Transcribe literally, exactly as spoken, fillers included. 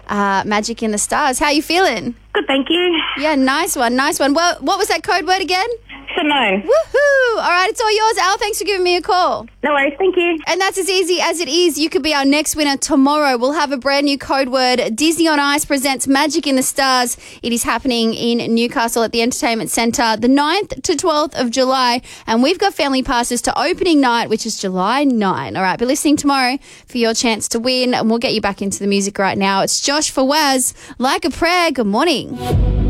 uh, Magic in the Stars. How are you feeling? Good, thank you. Yeah, nice one, nice one. Well, what was that code word again? Simone. Woohoo! All right, it's all yours, Al. Thanks for giving me a call. No worries, thank you. And that's as easy as it is. You could be our next winner tomorrow. We'll have a brand new code word. Disney on Ice presents Magic in the Stars. It is happening in Newcastle at the Entertainment Centre the ninth to twelfth of July. And we've got family passes to opening night, which is July ninth. All right, be listening tomorrow for your chance to win. And we'll get you back into the music right now. It's Josh for Waz. Like a Prayer. Good morning.